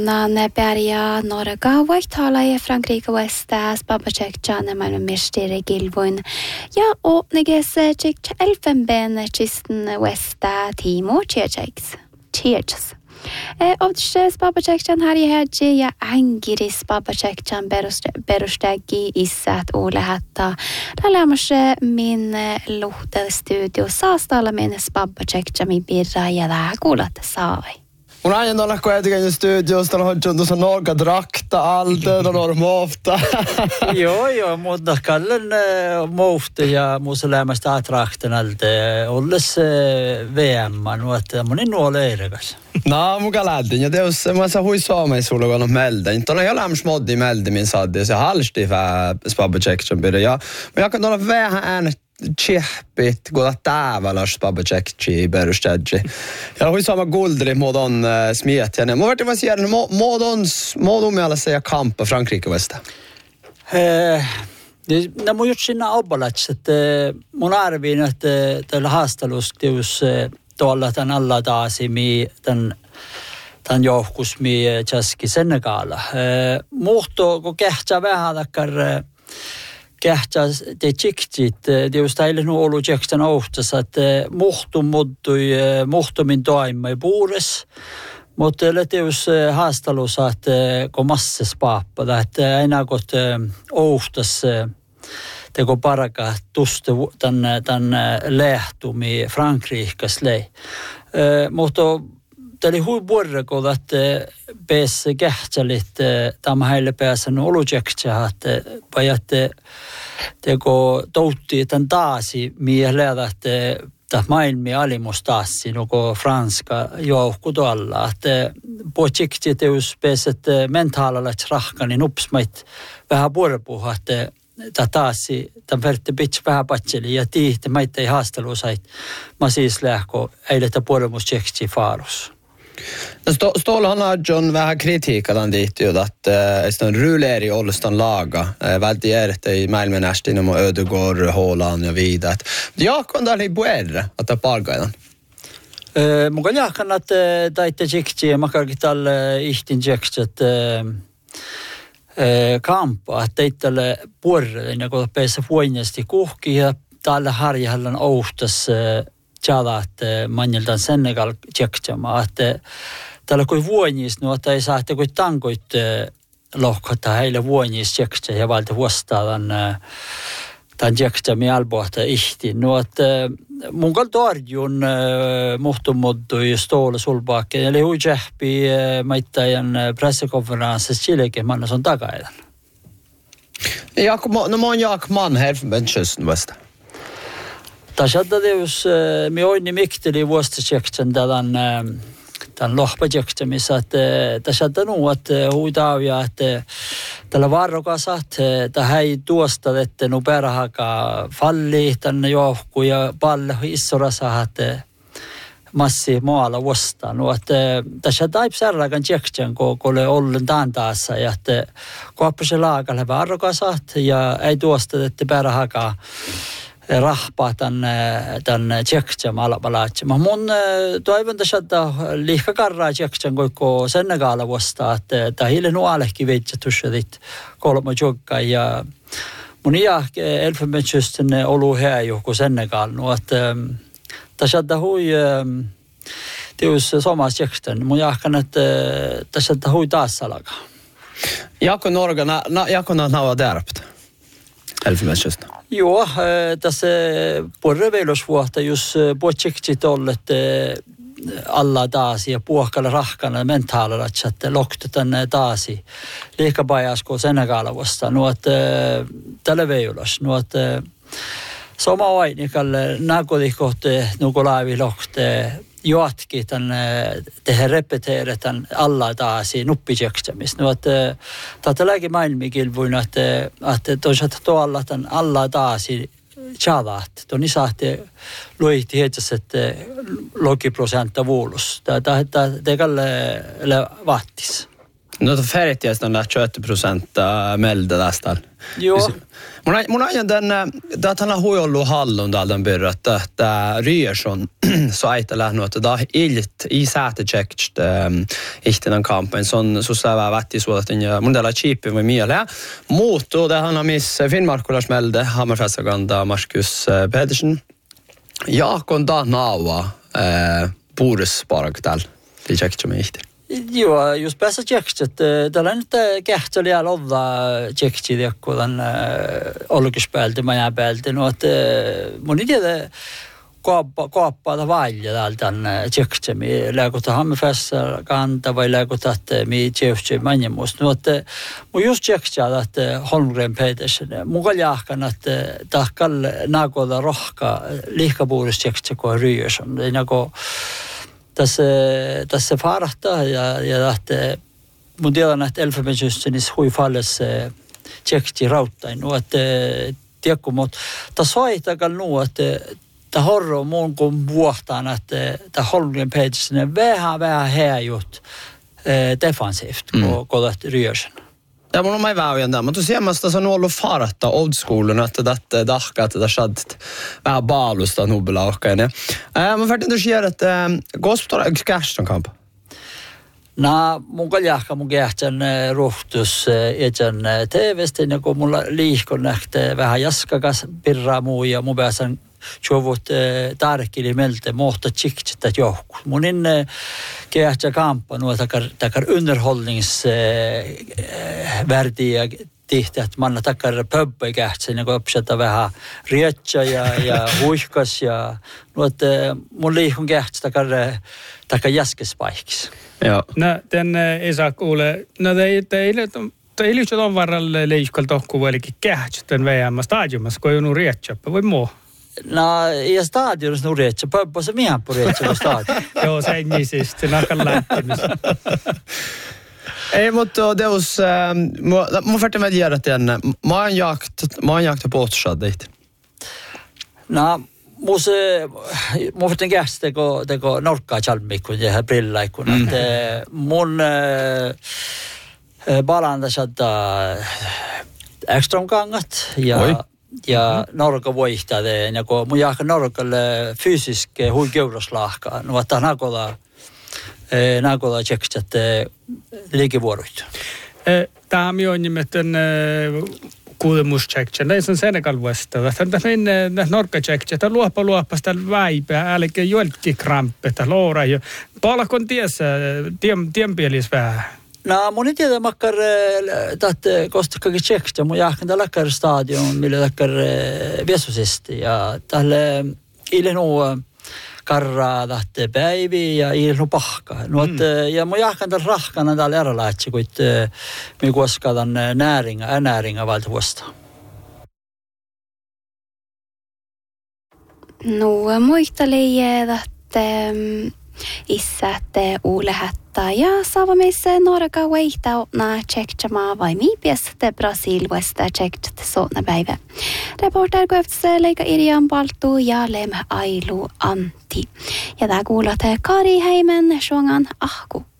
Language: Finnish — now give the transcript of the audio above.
Na Berja Norga Waithala i Frankrike Westa Spabacek Jana Malmö Misteri Gilvun. Ja, och negese chick elfenben chisten Westa Timo Cheers. Obdste Spabacek Jan har i ja angiri Spabacek Jan berustegi isat ole hatta. Lämmäse min lohtel studio saastalla min Spabacek Jan mi birra ja da kuulat sai. Mun ajan olla kuitenkin studiosta on tuossa nolkadrakta alta, on mofta. Joo, mutta kallen mofta ja muussa lämmästä atrakten alta olles VM, että mun en ole eirekas. No, muka lähdin. Ja teos, mä saa hui Suomeen sulle kun on melda. Inte on jo lämmäs moddi melda min sadde, så halvsti för Spabacek byrja. Ja, men jag kan olla vähän äänet Tsehpit, goda tääväläs Spabacekci berustadji. Ja hui sama guldri modon smietjane. Mä vartin vasi järjen modon mielestä ja kampa Frankrike Westa. No mun just sinna obalats, että mun arviin, että tällä haastelustius tuolla tämän alla taasi tämän johkus mi Tšaski Senegala. Muhto, kun kehtsää vähän takkar kehtsää te tsiktit, just teille nu ollut tsekstän ohtas, että muhtumin toimai puures, mutta teus haastelus, että kun masses paappada, että enää kun ohtas teko paraka tuste tämän lehtumi Frankrikes lei. Mutta tämä oli hui vuorokolla, että pääsi kehtsälit tämä heille pääsen olutjeksää, että teko toutti tämän taasi mielellä, että tämä maailmi alimus taasi, nuko franska joukku tuolla, että puhutsikti teus pääset mentaalalla rahkani nupsmait vähän vuoropuhua, että taasi tämän verran pitch vähän patseli ja tiihti maita ei haastelu sait. Mä siis lähkö eiletä puolemusjeksi faarus. No Stålhan har John vähän kritiikkadan dihtty, että on ruleri olliston laga. Välti järjestää i maailmanästin om Ödegård, Haaland ja vidare. Jag kan där i buerre att ta pargaidan. Mukaan jahkan, että taitte jeksi ja makarkin tälle ihtin jeksi, että kampa, että teittälle puolelle, ja kun päässä vuonnasti kuhki ja tällä harjahallan ohtas tjala, että manjeltaan Senegal tjektsämään, että tällä kui vuonnis, no, että ei saa, että kui tankoit lohkata heille vuonnis tjeksä ja valta vuostaan tämän tjektsämi albohta ihti. No, että mun kalta arjun muhtumoddu Ståle Solbakken, eli hui jähpi maittajan pressekonferenssissa Chilekin mannas on takaidan. No mä oon Jaak Mann Helfenbenchösten Westa. Tässä teus me oini mikteli vuositseksän tämän lohpajeksen, missä tässä nu että huitaavia, että tällä varrokasat, että hei tuosta, että nu perhaka falli tänne johku ja palle issorasa, että massi maalla vuostaan. No, että tässä taip särrakan tjeksän, kun oli ollen tämän taassa, ja että kuoppi laakalle varrokasat ja ei tuosta, että perhaka rahpaa tämän tjeksän alapalaatsemaan. Mun toivon tässä, että liikakarraa tjeksän koko Senegala vuostaan, että hiilen nuolehki veitsetussetit 3 jokkaa ja mun iähke Elfenbenchösten olu hea joku Senegal. No, että tässä hui teus samas tjeksän. Mun iähkan, että tässä hui taas salaga. Jako Norga, jako nava därpt Elfenbenchösten. Joo, tässä puolreveilosvuotta, jos puhutsiksit ollet alla taasi ja puhkalla rahkana mentaalilla, että loktetan taasi liikapajasko Senegala vastaan. No, että tällä veilos. No, että sama vainikalle näködikohte nukolaivi lokte jatki tehdä repeteerä tämän alla taasi nuppitsekstämistä. No, että tätä lääkin maailmikilvuina, että toisaalta tuolla tämän alla taasi tjalaat. Tuon isahti luihti heitsässä, että logiprosenta vuolus. Tämä kalle vaattis. No to färgtiästä on 20% melda tästä. Joo. Mun ajan tämän, että hän on huijollut hallun täältä byrra, että Ryerson så ajattelee nu, että tämä i sätetjekst ihtinen kampen, så sävää vätti suotatin ja mun tällä chiippi voi mieleen. Muuttuu, det han har miss Finnmarkulas melde, Hammerfestakanta, Markus Pedersen. Jaakon da naava puudespark täällä, det tjekst som ihti. Joo, just päässä tjeksit. Tällä nyt kähteli ja olla tjeksit, kun tämän olkispäältä, majapäältä. No, että mun ei tiedä kaappaa välja täältä tjeksit. Me lääkutaan Hammerfestakanta vai lääkutaan, että me tjeksit manjemusta. No, että mun just tjeksit, että Holmgren Pedersen. Mun kaljahkan, että tahkal naakoilla rohka liikapuudestjeksit, kun Ryerson. Ei nagu tässä farahtaa ja että mun tiedän, että elfenbenssysteemissä hui falles tjeksti rauttain. No, että tiedätkö, mutta tässä hoitakaan nuo, että tämä horro mun kun vuohtaan, että tämä Holmgren Pedersen vähän häjut defensivt, kun lähti Ryerson. Ja mun on mai väyjän tämä, mutta siemmästä on ollut farata old schoolin, että tätä dahkaa, että tässä on vähän baalusta nubelaukkainen. Mä färtin tuossa että gosptora yksi käston kampa? No, mun kaljahka mun kähtän ruhtus etän TV-stä, ja kun mulla liihkon nähtee vähän jaskakas pirraa muu, ja mun pääsän sovut tarkkili melte mohta tjiktsität johku. Mun inne kähtsä kampa nuo takar underhållningsvärdi ja tihti, että manna takar pöppö kähtsä, niin kun opseta vähän rietsä ja huihkas ja nuo, että mun liihkon kähtsä takar jaskespaikis. Joo. No, den ei saa kuule. No, ei lyhtsä ton varrelle liihkal tohku vuolikin kähtsä tämän VM stadiumassa, kun ei ole rietsäppä, voi muu. No, ja stadionissa nu rietsä. Pöppö se mihän på rietsä stadion. Joo, se ei niin siis. Se nakkan lähtemys. Ei, mutta deus, mun färtin med göra tänne. Mä oon jakt på återsaddigt. No, mun färtin kästä teko norkkaa chalmikun ja brillaikun. Mun balanda saattaa ekstromkangat ja Norka voihtaa, ja kun mun jahka Norkalle fysiske hui keuraslahkaa, no että nakola tjeksät liikevuoroit. Tämä on nimetön kuulemuscheksä. Näin on Senegal vastava. Tämä on Norka-tjeksä. Tämä luoppa sitä väipää, älkää joltki kramppeta, loora. Palkon tiempielis vähän. No, mun ei tiedä makkar tahte kostakkakin tjeksä. Mun jahkan tämä lakkar stadion, millä lakkar viesusesti. Ja tälle ilenu karraa tahte päivi ja ilenu pahka. No, ja mun jahkan tämä rahkana täällä eralaitsi, kun minä koskadan nääringa valta vuostaan. No, muisteli, että issätte ulehatta ja saavamisse Norga vaihtaa na tjektsamaa vai miipiästä Brasil vasta tjektsat soona päivä. Reporter kuuftse leika Irian Baltu ja Lem Ailu Antti. Ja tää kuulotte Kari Heimen suongan ahku.